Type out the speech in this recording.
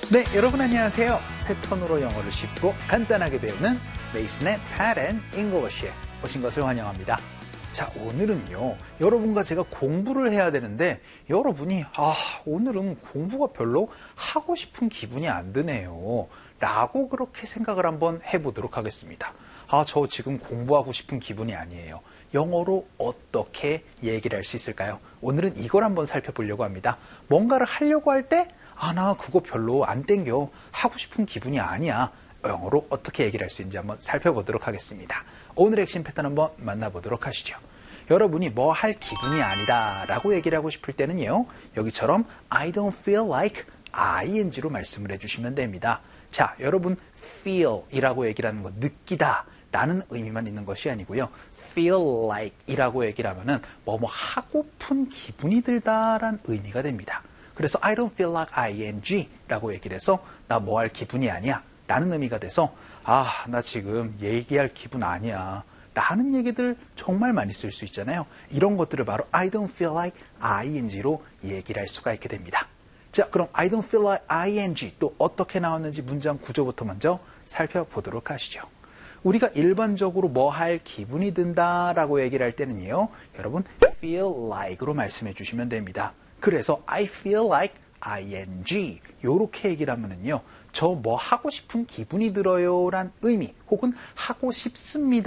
네, 여러분 안녕하세요. 패턴으로 영어를 쉽고 간단하게 배우는 메이슨의 Pattern English에 오신 것을 환영합니다. 자, 오늘은요, 여러분과 제가 공부를 해야 되는데 여러분이 오늘은 공부가 별로 하고 싶은 기분이 안 드네요 라고 그렇게 생각을 한번 해보도록 하겠습니다. 저 지금 공부하고 싶은 기분이 아니에요. 영어로 어떻게 얘기를 할 수 있을까요? 오늘은 이걸 한번 살펴보려고 합니다. 뭔가를 하려고 할 때 나 그거 별로 안 땡겨. 하고 싶은 기분이 아니야. 영어로 어떻게 얘기를 할 수 있는지 한번 살펴보도록 하겠습니다. 오늘의 핵심 패턴 한번 만나보도록 하시죠. 여러분이 뭐 할 기분이 아니다 라고 얘기를 하고 싶을 때는요, 여기처럼 I don't feel like ing로 말씀을 해주시면 됩니다. 자, 여러분 feel 이라고 얘기를 하는 거 느끼다 라는 의미만 있는 것이 아니고요, feel like 이라고 얘기를 하면은 뭐 하고픈 기분이 들다라는 의미가 됩니다. 그래서 I don't feel like ing 라고 얘기를 해서 나 뭐 할 기분이 아니야 라는 의미가 돼서 나 지금 얘기할 기분 아니야 라는 얘기들 정말 많이 쓸 수 있잖아요. 이런 것들을 바로 I don't feel like ing로 얘기를 할 수가 있게 됩니다. 자, 그럼 I don't feel like ing 또 어떻게 나왔는지 문장 구조부터 먼저 살펴보도록 하시죠. 우리가 일반적으로 뭐 할 기분이 든다라고 얘기를 할 때는요, 여러분 feel like로 말씀해 주시면 됩니다. 그래서 I feel like ing 요렇게 얘기를 하면은요, 저 뭐 하고 싶은 기분이 들어요 란 의미 혹은 하고 싶습니다